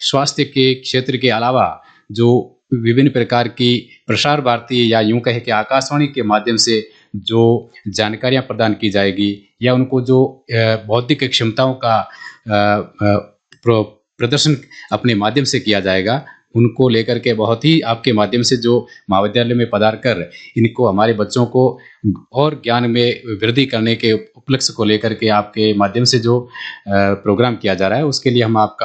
स्वास्थ्य के क्षेत्र के अलावा जो विभिन्न प्रकार की प्रसार भारती या यूँ कहें कि आकाशवाणी के माध्यम से जो जानकारियाँ प्रदान की जाएगी या उनको जो बौद्धिक क्षमताओं का प्रदर्शन अपने माध्यम से किया जाएगा, उनको लेकर के बहुत ही आपके माध्यम से जो महाविद्यालय में पधार कर इनको हमारे बच्चों को और ज्ञान में वृद्धि करने के उपलक्ष्य को लेकर के आपके माध्यम से जो प्रोग्राम किया जा रहा है, उसके लिए हम आप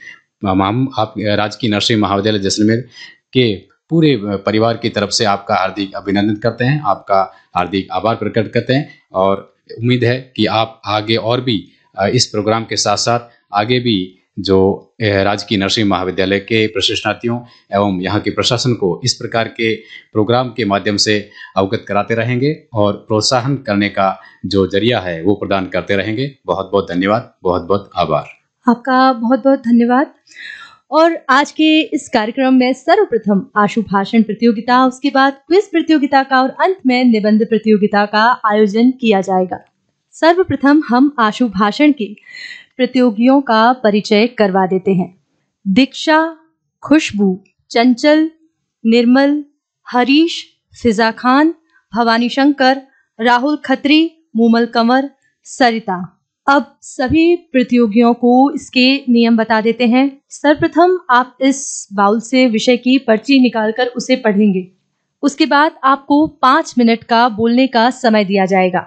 राजकीय नर्सिंग महाविद्यालय जैसलमेर के पूरे परिवार की तरफ से आपका हार्दिक अभिनंदन करते हैं, आपका हार्दिक आभार प्रकट करते हैं और उम्मीद है कि आप आगे और भी इस प्रोग्राम के साथ साथ आगे भी जो राजकीय नर्सिंग महाविद्यालय के प्रशिक्षणार्थियों एवं यहाँ के प्रशासन को इस प्रकार के प्रोग्राम के माध्यम से अवगत कराते रहेंगे और प्रोत्साहन करने का जो जरिया है वो प्रदान करते रहेंगे। बहुत बहुत धन्यवाद, बहुत बहुत आभार। आपका बहुत बहुत धन्यवाद। और आज के इस कार्यक्रम में सर्वप्रथम आशु भाषण प्रतियोगिता, उसके बाद क्विज प्रतियोगिता का और अंत में निबंध प्रतियोगिता का आयोजन किया जाएगा। सर्वप्रथम हम आशु भाषण के प्रतियोगियों का परिचय करवा देते हैं। दीक्षा, खुशबू, चंचल, निर्मल, हरीश, फिजा खान, भवानी शंकर, राहुल खत्री, मूमल कंवर, सरिता। अब सभी प्रतियोगियों को इसके नियम बता देते हैं। सर्वप्रथम आप इस बाउल से विषय की पर्ची निकालकर उसे पढ़ेंगे। उसके बाद आपको 5 मिनट का बोलने का समय दिया जाएगा।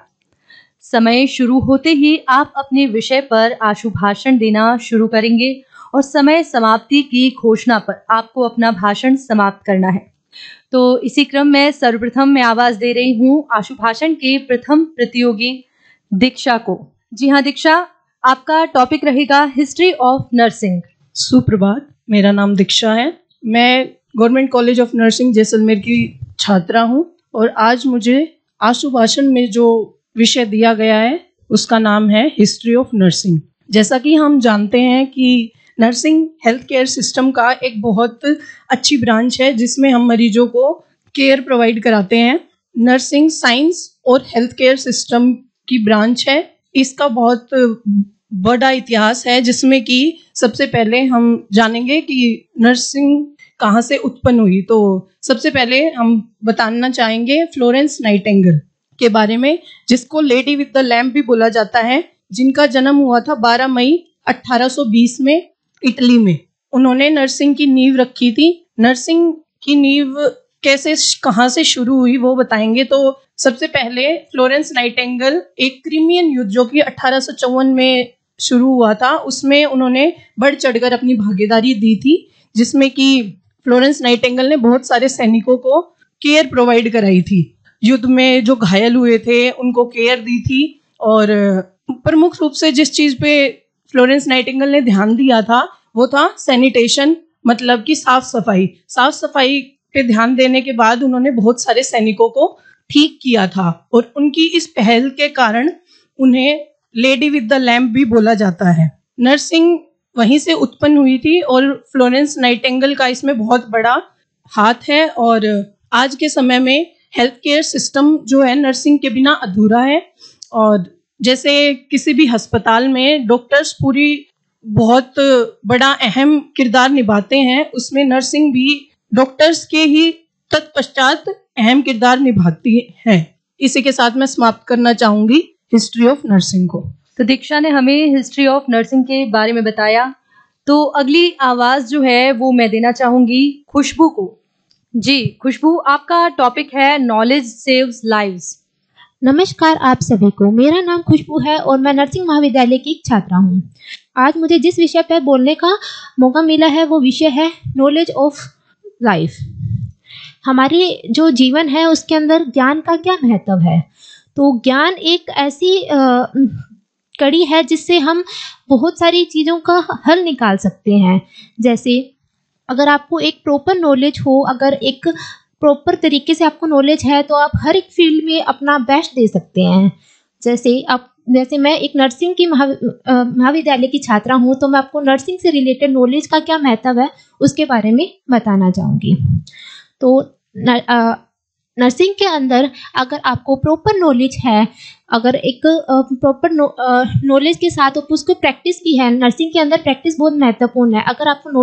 समय शुरू होते ही आप अपने विषय पर आशु भाषण देना शुरू करेंगे और समय समाप्ति की घोषणा पर आपको अपना भाषण समाप्त करना है। तो इसी क्रम में सर्वप्रथम मैं आवाज दे रही हूँ आशु भाषण के प्रथम प्रतियोगी दीक्षा को। जी हाँ दीक्षा, आपका टॉपिक रहेगा हिस्ट्री ऑफ नर्सिंग। सुप्रभात, मेरा नाम दीक्षा है। मैं government college of nursing Jaisalmer की छात्रा हूँ और आज मुझे आशु भाषण में जो विषय दिया गया है उसका नाम है हिस्ट्री ऑफ नर्सिंग। जैसा कि हम जानते हैं कि नर्सिंग हेल्थ केयर सिस्टम का एक बहुत अच्छी ब्रांच है जिसमें हम मरीजों को केयर प्रोवाइड कराते हैं। नर्सिंग साइंस और हेल्थ केयर सिस्टम की ब्रांच है। इसका बहुत बड़ा इतिहास है जिसमें कि सबसे पहले हम जानेंगे कि नर्सिंग कहाँ से उत्पन्न हुई। तो सबसे पहले हम बताना चाहेंगे फ्लोरेंस नाइटिंगेल के बारे में, जिसको लेडी विद द लैम्प भी बोला जाता है, जिनका जन्म हुआ था 12 मई 1820 में इटली में। उन्होंने नर्सिंग की नींव रखी थी। नर्सिंग की नींव कैसे कहाँ से शुरू हुई वो बताएंगे। तो सबसे पहले फ्लोरेंस नाइटिंगेल एक क्रीमियन युद्ध जो कि 1854 में शुरू हुआ था, उसमें उन्होंने बढ़ चढ़कर अपनी भागीदारी दी थी, जिसमें कि फ्लोरेंस नाइटिंगेल ने बहुत सारे सैनिकों को केयर प्रोवाइड कराई थी। युद्ध में जो घायल हुए थे उनको केयर दी थी और प्रमुख रूप से जिस चीज़ पे फ्लोरेंस नाइटिंगेल ने ध्यान दिया था वो था सैनिटेशन, मतलब कि साफ सफाई। साफ सफाई पे ध्यान देने के बाद उन्होंने बहुत सारे सैनिकों को ठीक किया था और उनकी इस पहल के कारण उन्हें लेडी विद द लैम्प भी बोला जाता है। नर्सिंग वहीं से उत्पन्न हुई थी और फ्लोरेंस नाइटिंगेल का इसमें बहुत बड़ा हाथ है। और आज के समय में हेल्थ केयर सिस्टम जो है नर्सिंग के बिना अधूरा है। और जैसे किसी भी अस्पताल में डॉक्टर्स पूरी बहुत बड़ा अहम किरदार निभाते हैं, उसमें नर्सिंग भी डॉक्टर्स के ही तत्पश्चात अहम किरदार निभाती है। इसी के साथ मैं समाप्त करना चाहूंगी हिस्ट्री ऑफ नर्सिंग को। तो दीक्षा ने हमें हिस्ट्री ऑफ नर्सिंग के बारे में बताया। तो अगली आवाज जो है वो मैं देना चाहूंगी खुशबू को। जी खुशबू, आपका टॉपिक है नॉलेज सेव्स लाइव्स। नमस्कार आप सभी को, मेरा नाम खुशबू है और मैं नर्सिंग महाविद्यालय की एक छात्रा हूँ। आज मुझे जिस विषय पर बोलने का मौका मिला है वो विषय है नॉलेज ऑफ लाइफ। हमारी जो जीवन है उसके अंदर ज्ञान का क्या महत्व है। तो ज्ञान एक ऐसी कड़ी है जिससे हम बहुत सारी चीज़ों का हल निकाल सकते हैं। जैसे अगर आपको एक प्रॉपर नॉलेज हो, अगर एक प्रॉपर तरीके से आपको नॉलेज है तो आप हर एक फील्ड में अपना बेस्ट दे सकते हैं। जैसे मैं एक नर्सिंग की महाविद्यालय की छात्रा हूँ, तो मैं आपको नर्सिंग से रिलेटेड नॉलेज का क्या महत्व है उसके बारे में बताना चाहूँगी। तो नर्सिंग के अंदर अगर आपको प्रॉपर नॉलेज है, अगर एक प्रॉपर नॉलेज के साथ उसको प्रैक्टिस भी है, नर्सिंग के अंदर प्रैक्टिस बहुत महत्वपूर्ण है। अगर आपको